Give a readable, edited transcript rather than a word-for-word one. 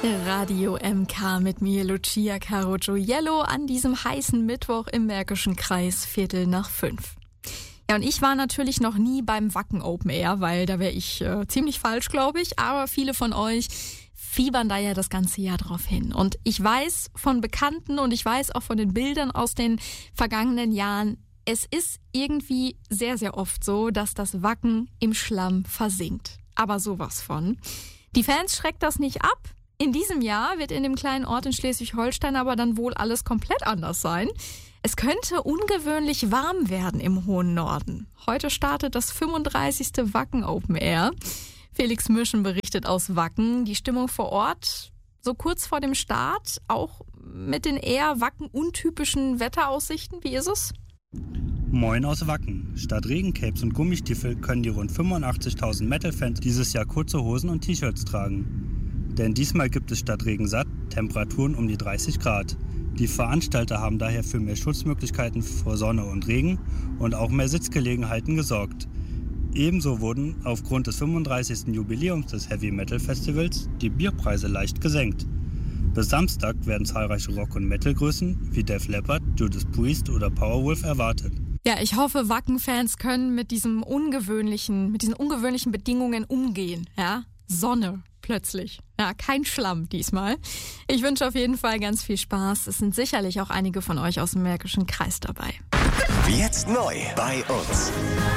Radio MK mit mir, Lucia Caro Gioiello, an diesem heißen Mittwoch im Märkischen Kreis, 4:45. Ja, und ich war natürlich noch nie beim Wacken Open Air, weil da wäre ich ziemlich falsch, glaube ich. Aber viele von euch fiebern da ja das ganze Jahr drauf hin. Und ich weiß von Bekannten und ich weiß auch von den Bildern aus den vergangenen Jahren, es ist irgendwie sehr, sehr oft so, dass das Wacken im Schlamm versinkt. Aber sowas von. Die Fans schreckt das nicht ab. In diesem Jahr wird in dem kleinen Ort in Schleswig-Holstein aber dann wohl alles komplett anders sein. Es könnte ungewöhnlich warm werden im hohen Norden. Heute startet das 35. Wacken Open Air. Felix Mischen berichtet aus Wacken. Die Stimmung vor Ort, so kurz vor dem Start, auch mit den eher Wacken-untypischen Wetteraussichten. Wie ist es? Moin aus Wacken. Statt Regencapes und Gummistiefel können die rund 85.000 Metal-Fans dieses Jahr kurze Hosen und T-Shirts tragen. Denn diesmal gibt es statt Regen satt Temperaturen um die 30 Grad. Die Veranstalter haben daher für mehr Schutzmöglichkeiten vor Sonne und Regen und auch mehr Sitzgelegenheiten gesorgt. Ebenso wurden aufgrund des 35. Jubiläums des Heavy Metal Festivals die Bierpreise leicht gesenkt. Bis Samstag werden zahlreiche Rock- und Metal-Größen wie Def Leppard, Judas Priest oder Powerwolf erwartet. Ja, ich hoffe, Wacken-Fans können mit diesen ungewöhnlichen Bedingungen umgehen. Ja? Sonne plötzlich. Ja, kein Schlamm diesmal. Ich wünsche auf jeden Fall ganz viel Spaß. Es sind sicherlich auch einige von euch aus dem Märkischen Kreis dabei. Jetzt neu bei uns.